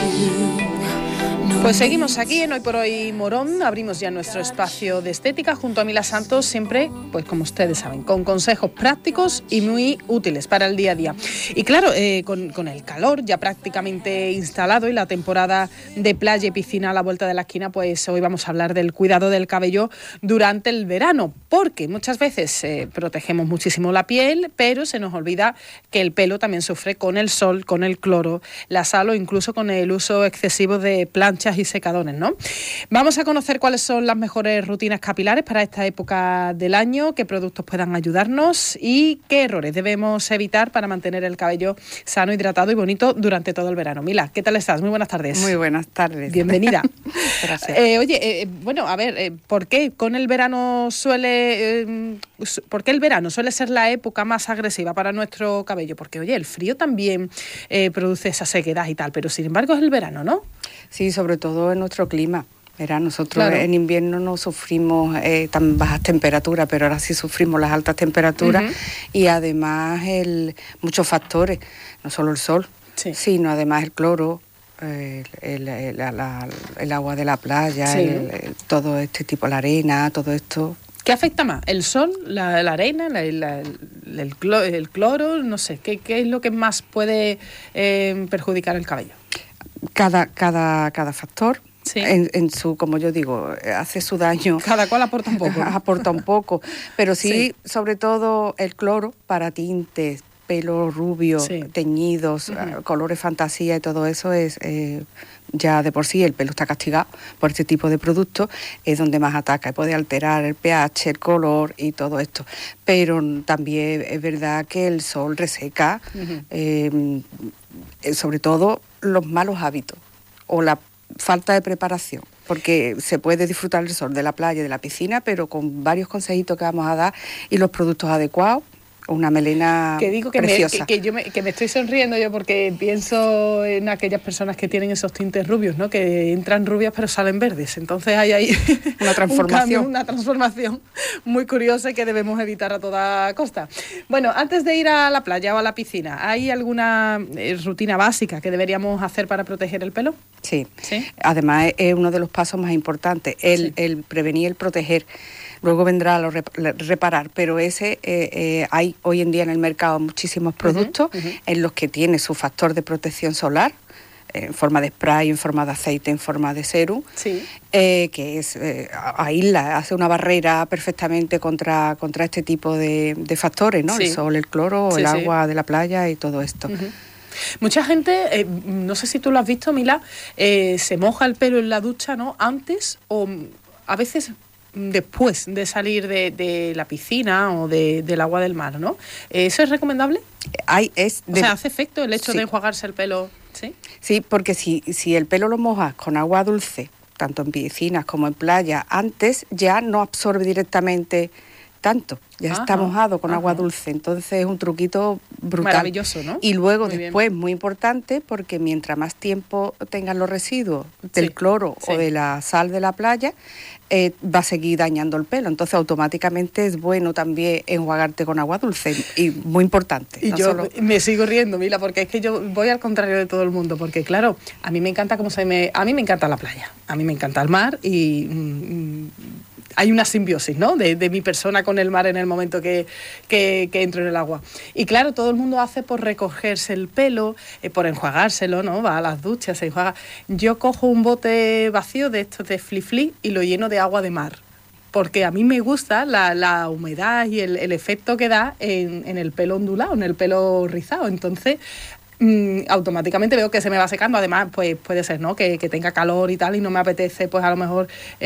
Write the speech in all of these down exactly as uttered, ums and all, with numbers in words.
Pues seguimos aquí en Hoy por Hoy Morón, abrimos ya nuestro espacio de estética junto a Mila Santos, siempre, pues como ustedes saben, con consejos prácticos y muy útiles para el día a día. Y claro, eh, con, con el calor ya prácticamente instalado y la temporada de playa y piscina a la vuelta de la esquina, pues hoy vamos a hablar del cuidado del cabello durante el verano, porque muchas veces eh, protegemos muchísimo la piel, pero se nos olvida que el pelo también sufre con el sol, con el cloro, la sal o incluso con el uso excesivo de planchas y secadores, ¿no? Vamos a conocer cuáles son las mejores rutinas capilares para esta época del año, qué productos puedan ayudarnos y qué errores debemos evitar para mantener el cabello sano, hidratado y bonito durante todo el verano. Mila, ¿qué tal estás? Muy buenas tardes. Muy buenas tardes. Bienvenida. Gracias. Eh, oye, eh, bueno, a ver, eh, ¿por qué con el verano suele, eh, por qué el verano suele ser la época más agresiva para nuestro cabello? Porque, oye, el frío también eh, produce esa sequedad y tal, pero sin embargo es el verano, ¿no? Sí, sobre todo en nuestro clima. Era, nosotros Claro. En invierno no sufrimos eh, tan bajas temperaturas, pero ahora sí sufrimos las altas temperaturas. Uh-huh. Y además el, muchos factores, no solo el sol, sí. sino además el cloro, el, el, el, la, la, el agua de la playa, sí. el, el, todo este tipo, la arena, todo esto. ¿Qué afecta más? ¿El sol, la, la arena, la, la, el, el, cloro, el cloro? No sé, ¿qué, qué es lo que más puede eh, perjudicar el cabello? Cada, cada, cada factor, sí. en, en su, como yo digo, hace su daño. Cada cual aporta un poco. aporta un poco, pero sí, sí, sobre todo el cloro para tintes, pelo rubio, sí. teñidos, uh-huh. colores fantasía y todo eso es... Eh, ya de por sí el pelo está castigado por este tipo de productos, es donde más ataca y puede alterar el pH, el color y todo esto. Pero también es verdad que el sol reseca, uh-huh. eh, sobre todo los malos hábitos o la falta de preparación, porque se puede disfrutar el sol de la playa y de la piscina, pero con varios consejitos que vamos a dar y los productos adecuados. Una melena que digo que preciosa. Me, que, que yo me, que me estoy sonriendo yo porque pienso en aquellas personas que tienen esos tintes rubios, ¿no? Que entran rubias pero salen verdes. Entonces hay ahí una transformación, un cambio, una transformación muy curiosa y que debemos evitar a toda costa. Bueno, antes de ir a la playa o a la piscina, ¿hay alguna eh, rutina básica que deberíamos hacer para proteger el pelo? Sí. ¿Sí? Además es uno de los pasos más importantes, el, sí. el prevenir, el proteger. Luego vendrá lo rep- reparar, pero ese eh, eh, hay hoy en día en el mercado muchísimos productos uh-huh, uh-huh. en los que tiene su factor de protección solar, eh, en forma de spray, en forma de aceite, en forma de serum, sí. eh, que es eh, aísla, hace una barrera perfectamente contra, contra este tipo de, de factores, ¿no? Sí. El sol, el cloro, sí, el sí. agua de la playa y todo esto. Uh-huh. Mucha gente, eh, no sé si tú lo has visto, Mila, eh, se moja el pelo en la ducha, ¿no? Antes o a veces... después de salir de, de la piscina o de, del agua del mar, ¿no? ¿Eso es recomendable? Hay, es de... O sea, ¿hace efecto el hecho sí. de enjuagarse el pelo? Sí, sí, porque si, si el pelo lo mojas con agua dulce, tanto en piscinas como en playa, antes ya no absorbe directamente tanto, ya ajá, está mojado con ajá. agua dulce, entonces es un truquito brutal. Maravilloso, ¿no? Y luego muy después, bien. muy importante, porque mientras más tiempo tengan los residuos del sí, cloro sí. o de la sal de la playa, eh, va a seguir dañando el pelo, entonces automáticamente es bueno también enjuagarte con agua dulce, y muy importante. Y no yo solo... me sigo riendo, Mila, porque es que yo voy al contrario de todo el mundo, porque claro, a mí me encanta cómo se me... A mí me encanta la playa, a mí me encanta el mar y... Mm, hay una simbiosis, ¿no? De, de mi persona con el mar en el momento que, que, que entro en el agua. Y claro, todo el mundo hace por recogerse el pelo, eh, por enjuagárselo, ¿no? Va a las duchas, se enjuaga. Yo cojo un bote vacío de estos de Fli-Fli y lo lleno de agua de mar. Porque a mí me gusta la, la humedad y el, el efecto que da en, en el pelo ondulado, en el pelo rizado. Entonces... automáticamente veo que se me va secando. Además, pues puede ser, ¿no? Que, que tenga calor y tal y no me apetece, pues a lo mejor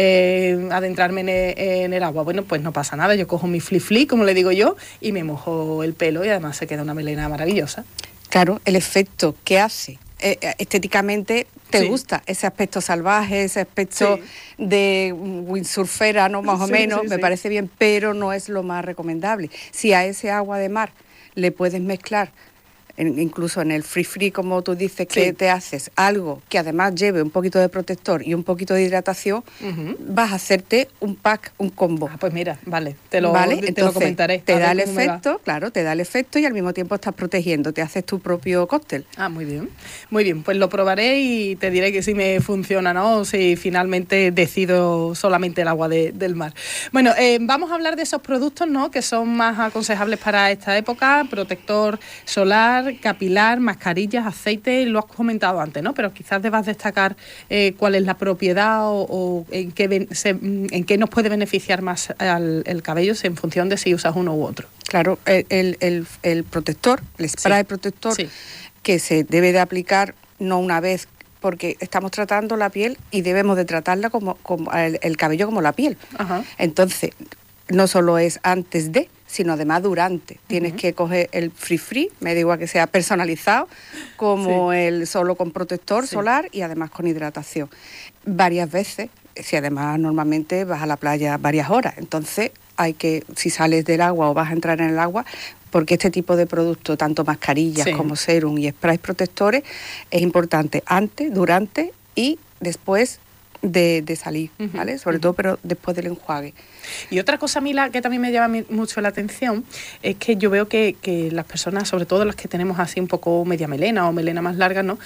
eh, adentrarme en el, en el agua. Bueno, pues no pasa nada. Yo cojo mi Fli-Fli, como le digo yo, y me mojo el pelo y además se queda una melena maravillosa. Claro, el efecto que hace eh, estéticamente te sí. gusta ese aspecto salvaje, ese aspecto sí. de windsurfera, ¿no? Más o sí, menos, sí, me sí. parece bien, pero no es lo más recomendable. Si a ese agua de mar le puedes mezclar en, incluso en el free free, como tú dices, que sí. te haces algo que además lleve un poquito de protector y un poquito de hidratación, uh-huh. vas a hacerte un pack, un combo. Ah, pues mira, vale, te lo, ¿Vale? te Entonces, lo comentaré. Te da el efecto, claro, te da el efecto y al mismo tiempo estás protegiendo, te haces tu propio cóctel. Ah, muy bien, muy bien, pues lo probaré y te diré que si me funciona, ¿no? O si finalmente decido solamente el agua de, del mar. Bueno, eh, vamos a hablar de esos productos, ¿no? Que son más aconsejables para esta época: protector solar, capilar, mascarillas, aceite, lo has comentado antes, ¿no? Pero quizás debas destacar eh, cuál es la propiedad o, o en, qué se, en qué nos puede beneficiar más al, el cabello en función de si usas uno u otro. Claro, el, el, el, el protector, el spray sí. protector, sí. que se debe de aplicar no una vez, porque estamos tratando la piel y debemos de tratarla como, como el, el cabello como la piel. Ajá. Entonces, no solo es antes de, sino además durante. Tienes uh-huh. que coger el free free, me da igual que sea personalizado, como sí. el solo con protector sí. solar y además con hidratación. Varias veces, si además normalmente vas a la playa varias horas, entonces hay que, si sales del agua o vas a entrar en el agua, porque este tipo de productos, tanto mascarillas sí. como serum y sprays protectores, es importante antes, durante y después de, de salir, uh-huh, ¿vale? Sobre uh-huh. todo, pero después del enjuague. Y otra cosa, Mila, que también me llama mucho la atención, es que yo veo que, que las personas, sobre todo las que tenemos así un poco media melena o melena más larga, ¿no?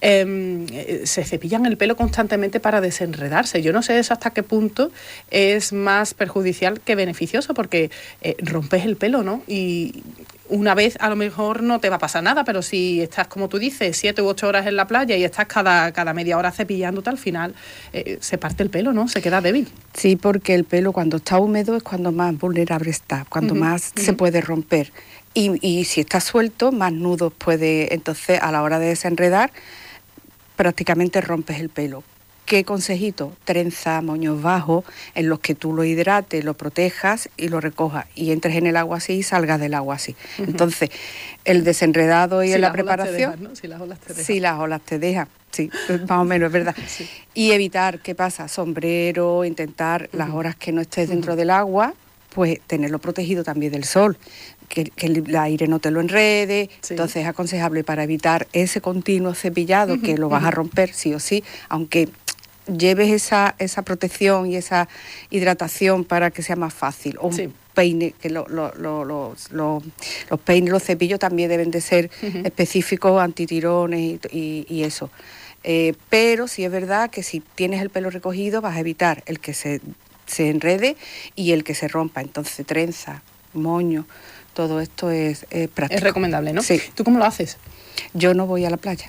Eh, se cepillan el pelo constantemente para desenredarse. Yo no sé eso hasta qué punto es más perjudicial que beneficioso, porque eh, rompes el pelo, ¿no? Y una vez a lo mejor no te va a pasar nada, pero si estás, como tú dices, siete u ocho horas en la playa y estás cada, cada media hora cepillándote, al final eh, se parte el pelo, ¿no? Se queda débil. Sí, porque el pelo cuando está húmedo es cuando más vulnerable está, cuando uh-huh, más uh-huh. se puede romper. Y, y si está suelto, más nudos puede, entonces a la hora de desenredar, prácticamente rompes el pelo. ¿Qué consejito? Trenza, moños bajos, en los que tú lo hidrates, lo protejas y lo recojas. Y entres en el agua así y salgas del agua así. Uh-huh. Entonces, el desenredado y si en la preparación... Dejan, ¿no? Si las olas te dejan. Si las olas te dejan, sí, más o menos, es verdad. Sí. Y evitar, ¿qué pasa? Sombrero, intentar uh-huh. las horas que no estés dentro uh-huh. del agua, pues tenerlo protegido también del sol. Que, que el aire no te lo enrede, sí. entonces es aconsejable para evitar ese continuo cepillado uh-huh. que lo vas uh-huh. a romper sí o sí, aunque lleves esa, esa protección y esa hidratación para que sea más fácil. O un sí. peine, que lo, lo, lo, los, los, los peines, los cepillos también deben de ser uh-huh. específicos, antitirones y, y, y eso. Eh, pero sí es verdad que si tienes el pelo recogido vas a evitar el que se, se enrede y el que se rompa. Entonces trenza, moño, todo esto es, es práctico. Es recomendable, ¿no? Sí. ¿Tú cómo lo haces? Yo no voy a la playa.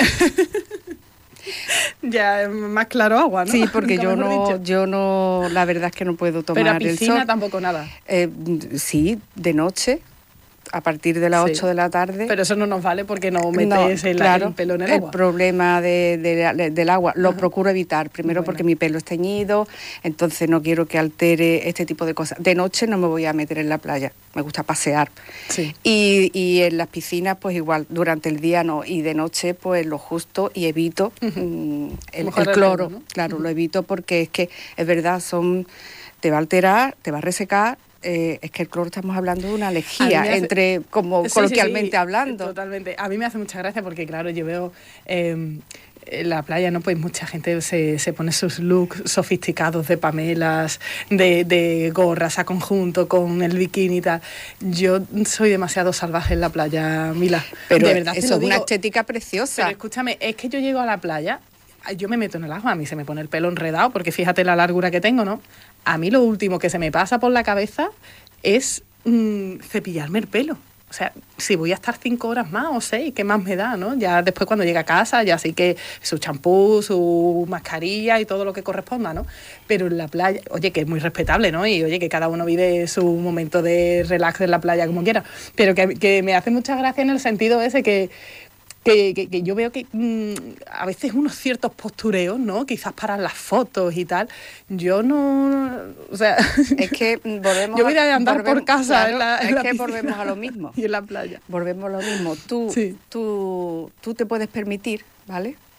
Ya, más claro agua, ¿no? Sí, porque yo no, yo no, la verdad es que no puedo tomar el sol. Pero a piscina tampoco nada. Eh, sí, de noche, a partir de las sí. ocho de la tarde. Pero eso no nos vale porque no metes no, el, claro, el pelo en el, el agua. El problema de, de, de, del agua lo Ajá. procuro evitar. Primero bueno. porque mi pelo es teñido, entonces no quiero que altere este tipo de cosas. De noche no me voy a meter en la playa, me gusta pasear. Sí. Y, y en las piscinas pues igual, durante el día no, y de noche pues lo justo y evito uh-huh. mm, el, el cloro. El pelo, ¿no? Claro, uh-huh. lo evito porque es que es verdad, son te va a alterar, te va a resecar. Eh, es que el cloro estamos hablando de una lejía, hace... entre, como sí, coloquialmente sí, sí, hablando. Totalmente. A mí me hace mucha gracia porque, claro, yo veo eh, en la playa, ¿no? Pues mucha gente se, se pone sus looks sofisticados de pamelas, de, de gorras a conjunto con el bikini y tal. Yo soy demasiado salvaje en la playa, Mila. Pero de verdad eso es una estética preciosa. Pero escúchame, es que yo llego a la playa, yo me meto en el agua, a mí se me pone el pelo enredado, porque fíjate la largura que tengo, ¿no? A mí lo último que se me pasa por la cabeza es mmm, cepillarme el pelo. O sea, si voy a estar cinco horas más o seis, ¿qué más me da, no? Ya después cuando llega a casa, ya sí que su champú, su mascarilla y todo lo que corresponda, ¿no? Pero en la playa, oye, que es muy respetable, ¿no? Y oye, que cada uno vive su momento de relax en la playa como quiera. Pero que, que me hace mucha gracia en el sentido ese que... Que, que, que yo veo que mmm, a veces unos ciertos postureos, ¿no? Quizás para las fotos y tal. Yo no... O sea... Es que volvemos... Yo voy a andar volvemos, por casa claro, en la, en Es la que piscina. volvemos a lo mismo. Y en la playa. Volvemos a lo mismo. Tú, sí. tú, tú te puedes permitir, ¿vale?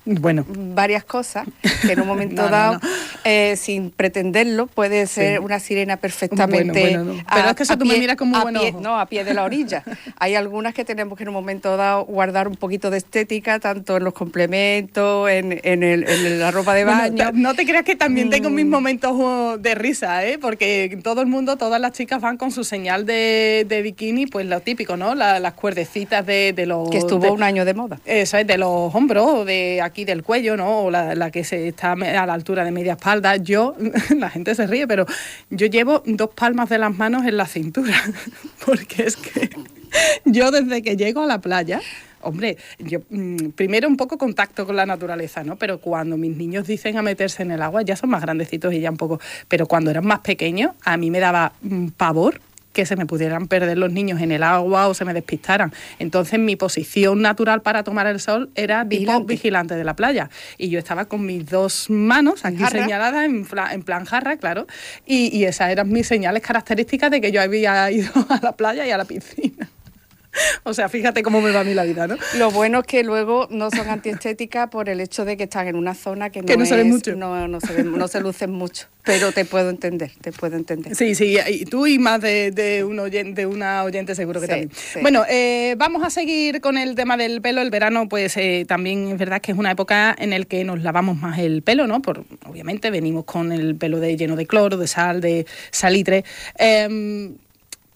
bueno. varias cosas, que en un momento no, dado, no, no. Eh, sin pretenderlo, puede ser sí. una sirena perfectamente... Bueno, bueno, no. Pero a, es que eso tú pie, me miras como bueno pie, No, a pie de la orilla. Hay algunas que tenemos que en un momento dado guardar un poquito de estética, tanto en los complementos, en, en, el, en la ropa de baño. Bueno, no te creas que también mm. tengo mis momentos de risa, ¿eh? Porque todo el mundo, todas las chicas van con su señal de, de bikini, pues lo típico, ¿no? La, las cuerdecitas de, de los... Que estuvo de, un año de moda. Eso es, de los hombros, de aquí del cuello, ¿no? O la, la que se está a la altura de media espalda. Yo, la gente se ríe, pero yo llevo dos palmas de las manos en la cintura, porque es que yo desde que llego a la playa... Hombre, yo mmm, primero un poco contacto con la naturaleza, ¿no? Pero cuando mis niños dicen a meterse en el agua, ya son más grandecitos y ya un poco... Pero cuando eran más pequeños, a mí me daba mmm, pavor que se me pudieran perder los niños en el agua o se me despistaran. Entonces mi posición natural para tomar el sol era vigilante, tipo vigilante de la playa. Y yo estaba con mis dos manos aquí jarra. señaladas en, en plan jarra, claro, y, y esas eran mis señales características de que yo había ido a la playa y a la piscina. O sea, fíjate cómo me va a mí la vida, ¿no? Lo bueno es que luego no son antiestéticas por el hecho de que están en una zona que no, que no es, se ven mucho. No, no, se ven, no se lucen mucho. Pero te puedo entender, te puedo entender. Sí, sí, y tú y más de, de, un oyente, de una oyente seguro que sí, también. Sí. Bueno, eh, vamos a seguir con el tema del pelo. El verano, pues eh, también es verdad que es una época en la que nos lavamos más el pelo, ¿no? Por, obviamente venimos con el pelo de, lleno de cloro, de sal, de salitre. Eh,